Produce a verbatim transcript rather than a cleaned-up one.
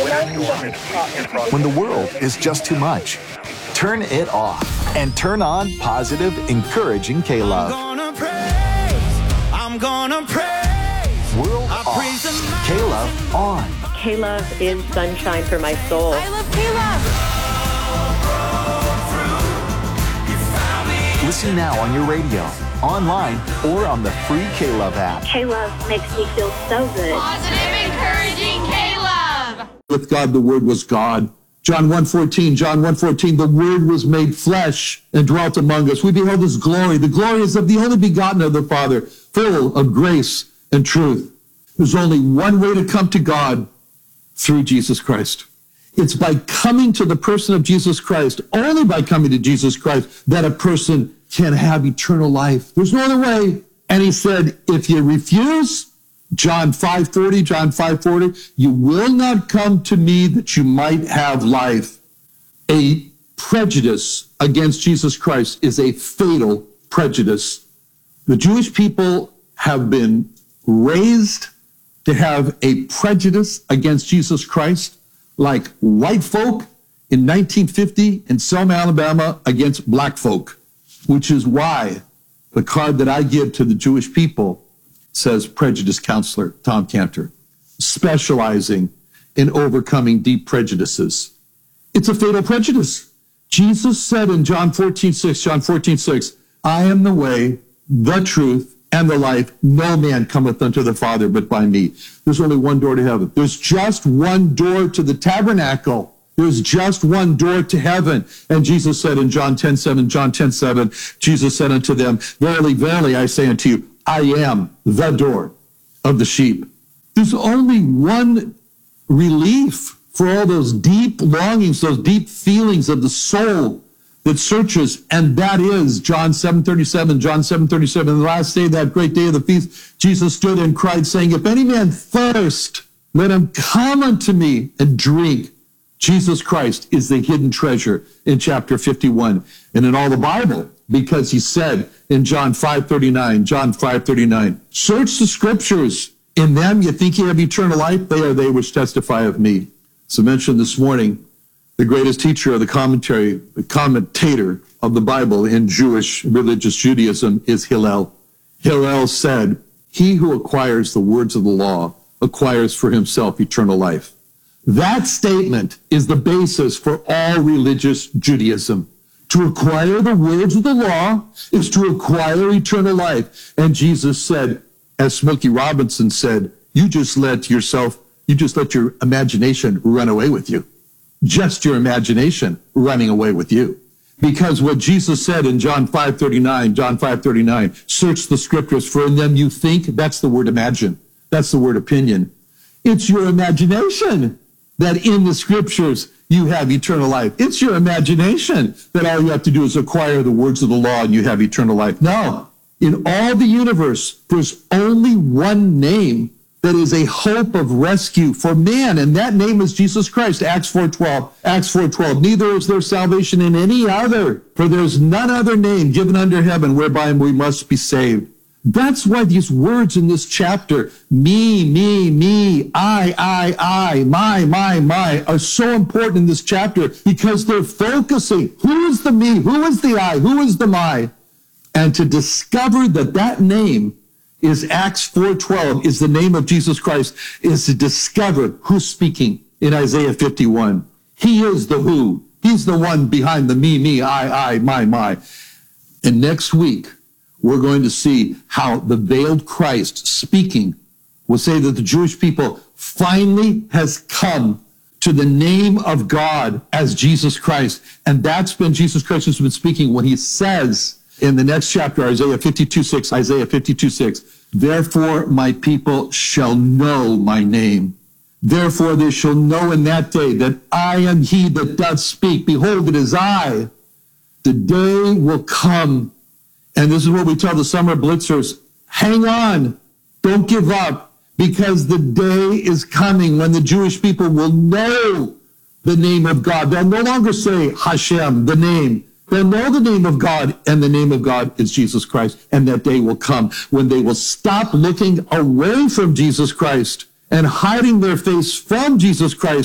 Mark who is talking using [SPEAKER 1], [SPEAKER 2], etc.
[SPEAKER 1] When the world is just too much, turn it off and turn on positive, encouraging K-Love.
[SPEAKER 2] I'm gonna praise, I'm gonna praise.
[SPEAKER 1] World
[SPEAKER 2] I
[SPEAKER 1] off,
[SPEAKER 2] praise the
[SPEAKER 1] K-Love on.
[SPEAKER 3] K-Love is sunshine for my soul.
[SPEAKER 4] I love K-Love.
[SPEAKER 1] Listen now on your radio, online, or on the free K-Love app.
[SPEAKER 5] K-Love makes me feel so good.
[SPEAKER 4] Positive, encouraging K-Love.
[SPEAKER 6] With God, the Word was God. John one fourteen, John one fourteen, the Word was made flesh and dwelt among us. We beheld His glory. The glory is of the only begotten of the Father, full of grace and truth. There's only one way to come to God, through Jesus Christ. It's by coming to the person of Jesus Christ, only by coming to Jesus Christ, that a person can have eternal life. There's no other way. And he said, if you refuse, John five forty, John five forty, you will not come to me that you might have life. A prejudice against Jesus Christ is a fatal prejudice. The Jewish people have been raised to have a prejudice against Jesus Christ, like white folk in nineteen fifty in Selma, Alabama, against black folk, which is why the card that I give to the Jewish people says prejudice counselor Tom Cantor, specializing in overcoming deep prejudices. It's a fatal prejudice. Jesus said in John fourteen six, John fourteen six, I am the way, the truth, and the life. No man cometh unto the Father but by me. There's only one door to heaven. There's just one door to the tabernacle. There's just one door to heaven. And Jesus said in John ten seven, John ten seven, Jesus said unto them, verily, verily, I say unto you, I am the door of the sheep. There's only one relief for all those deep longings, those deep feelings of the soul that searches, and that is John seven thirty-seven, John seven thirty-seven. The last day, that great day of the feast, Jesus stood and cried, saying, if any man thirst, let him come unto me and drink. Jesus Christ is the hidden treasure in chapter fifty-one and in all the Bible, because he said in John five thirty-nine, John five thirty-nine, search the scriptures. In them you think you have eternal life. They are they which testify of me. So mentioned this morning, the greatest teacher of the commentary, the commentator of the Bible in Jewish religious Judaism is Hillel. Hillel said, he who acquires the words of the law acquires for himself eternal life. That statement is the basis for all religious Judaism. To acquire the words of the law is to acquire eternal life. And Jesus said, as Smokey Robinson said, you just let yourself, you just let your imagination run away with you. Just your imagination running away with you. Because what Jesus said in John five thirty-nine, John five thirty-nine, search the scriptures, for in them you think, that's the word imagine. That's the word opinion. It's your imagination that in the scriptures you have eternal life. It's your imagination that all you have to do is acquire the words of the law and you have eternal life. No. In all the universe, there's only one name that is a hope of rescue for man, and that name is Jesus Christ. Acts four twelve. Acts four twelve. Neither is there salvation in any other, for there's none other name given under heaven whereby we must be saved. That's why these words in this chapter, me, me, me, I, I, I, my, my, my, are so important in this chapter because they're focusing. Who is the me? Who is the I? Who is the my? And to discover that that name is Acts four twelve, is the name of Jesus Christ, is to discover who's speaking in Isaiah fifty-one. He is the who. He's the one behind the me, me, I, I, my, my. And next week, we're going to see how the veiled Christ speaking will say that the Jewish people finally has come to the name of God as Jesus Christ. And that's been Jesus Christ who's been speaking when he says in the next chapter, Isaiah fifty-two six, Isaiah fifty-two six, therefore my people shall know my name. Therefore they shall know in that day that I am he that doth speak. Behold, it is I. The day will come. And this is what we tell the summer blitzers. Hang on. Don't give up. Because the day is coming when the Jewish people will know the name of God. They'll no longer say Hashem, the name. They'll know the name of God, and the name of God is Jesus Christ. And that day will come when they will stop looking away from Jesus Christ and hiding their face from Jesus Christ